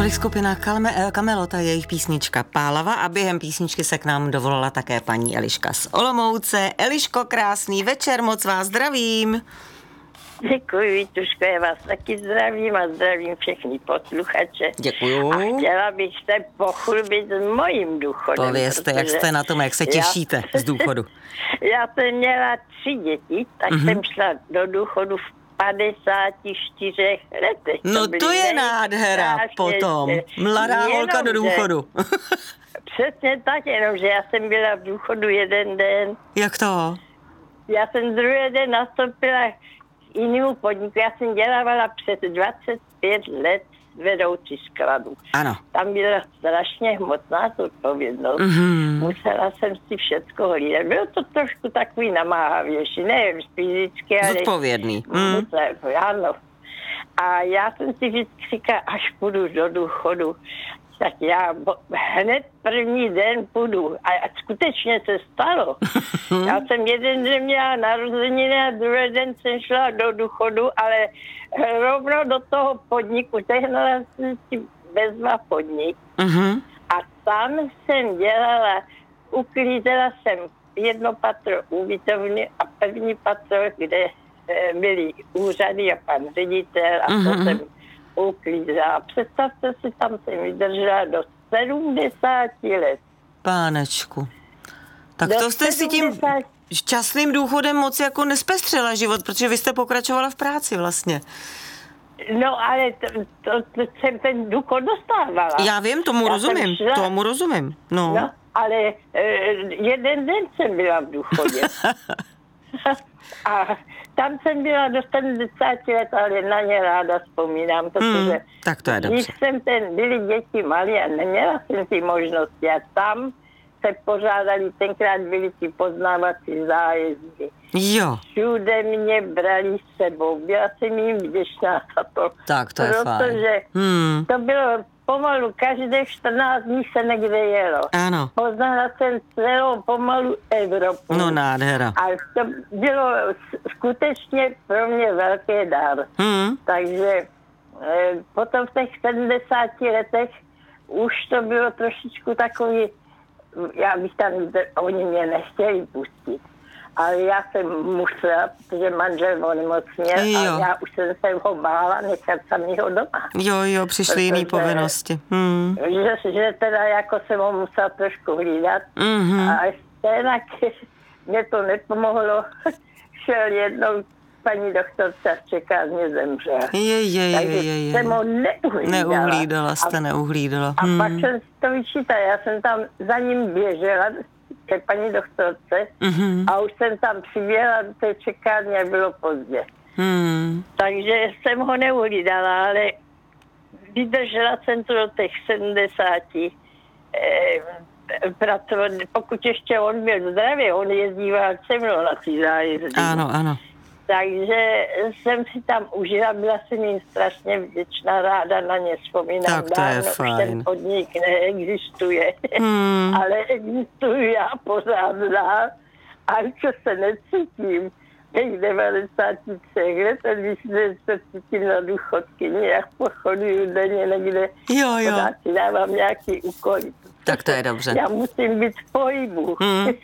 Tolik skupina Kamelot a jejich písnička Pálava a během písničky se k nám dovolala také paní Eliška z Olomouce. Eliško, krásný večer, moc vás zdravím. Děkuji, Vítuško, já vás taky zdravím a zdravím všechny posluchače. Děkuju. A chtěla bych se pochlubit s mojím důchodem. Povězte, jak jste na tom, jak se těšíte z důchodu. Já jsem měla 3 děti, tak jsem šla do důchodu v 54 letech. No to je nádhera potom. Mladá holka do důchodu. Přesně tak, jenomže já jsem byla v důchodu jeden den. Jak to? Já jsem druhý den nastoupila k jinému podniku. Já jsem dělávala přes 25 let vedoucí skladu. Ano. Tam byla strašně hmotná zodpovědnost. Musela jsem si všecko hlídat. Bylo to trošku takový namáhavější, ne fyzicky, ale... Zodpovědný. Ano. A já jsem si vždycky říkala, až půjdu do důchodu, tak já hned první den půjdu. A skutečně se stalo. Já jsem jeden den měla narozeniny a druhý den jsem šla do důchodu, ale rovno do toho podniku. Tehnala jsem si vezla podnik. A tam jsem dělala, uklízela jsem jedno patro ubytovny a první patro, kde byly úřady a pan ředitel a to jsem uklízela. Představte si, tam jsem vydržela do 70 let. Pánečku. Tak to jste si tím šťastným důchodem moc jako nespestřila život, protože vy jste pokračovala v práci vlastně. No, ale to jsem ten důchod dostávala. Já vím, tomu rozumím. No, ale jeden den jsem byla v důchodě. A tam jsem byla do 70 let, ale na ně ráda vzpomínám, protože tak to je dobře. Když byly děti malé a neměla jsem ty možnosti a tam se pořádali, tenkrát byly ty poznávací zájezdy. Jo. Všude mě brali s sebou, byla jsem jim vděčná za to. Tak to je fajn. Protože to bylo pomalu, každé 14 dní se někde jelo. Ano. Poznala jsem celou pomalu Evropu. No nádhera. A to bylo skutečně pro mě velký dar. Takže potom v těch 70 letech už to bylo trošičku takový, já bych tam, oni mě nechtěli pustit. Ale já jsem musela, protože manžel onemocněl a já už jsem se ho bála nechat samýho doma. Jo, přišly jiné povinnosti. Že teda jako jsem ho musela trošku hlídat. A stejnak mě to nepomohlo. Šel jednou paní doktorce a čekárně zemřel. Takže jsem ho neuhlídala. A pak jsem si to vyčítala. Já jsem tam za ním běžela ke paní doktorce a už jsem tam přiběhla do té čekárny a bylo pozdě. Takže jsem ho neuhlídala, ale vydržela jsem to do těch 70. Pracovat, pokud ještě on byl zdravý, on jezdíval se mnou na ty zájezdy. Ano. Takže jsem si tam užila, byla jsem jim strašně vděčná, ráda na ně vzpomínám. Tak to je fajn. Už ten podnik neexistuje, ale existuji já pořád dál. A co se necítím, těch 93 let, když se cítím na důchodkyni, jak pochoduju denně někde, pořád si dávám nějaký úkoly. Tak to je dobře. Já musím být v pohybu.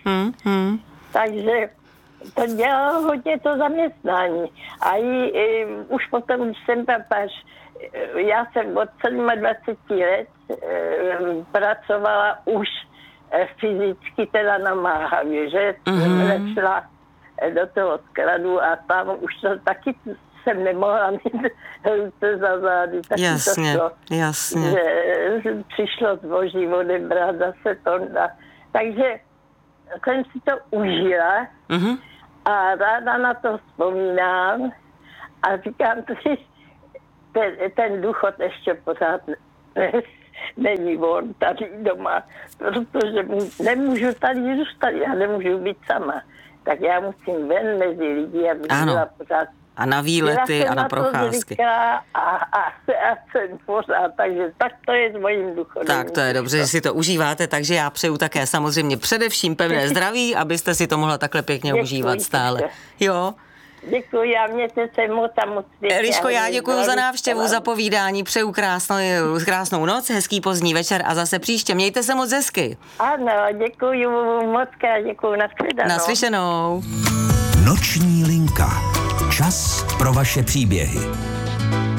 Takže to dělalo hodně to zaměstnání. A už potom, když jsem tam já jsem od 27 let pracovala už fyzicky teda namáhavě, že šla do toho skladu a tam už to taky jsem nemohla mít ruce za zády. Jasně. Že přišlo zboží odebrat zase to. Takže jsem si to užila a ráda na to vzpomínám a říkám si, ten důchod ještě pořád není on tady doma, protože nemůžu tady zůstat, já nemůžu být sama. Tak já musím ven mezi lidi, abych byla pořád. A na výlety a na procházky. A jsem pořád, takže tak to je s mojím důchodem. Tak to je dobře, že si to užíváte, takže já přeju také samozřejmě především pevné zdraví, abyste si to mohla takhle pěkně užívat stále. Jo. Děkuji a mějte se moc a moc pěkně. Eliško, já děkuji za návštěvu, za povídání, přeju krásnou noc, hezký pozdní večer a zase příště. Mějte se moc hezky. Ano, děkuji moc krát, děkuji, nashledanou. Naslyšenou. Noční linka. Čas pro vaše příběhy.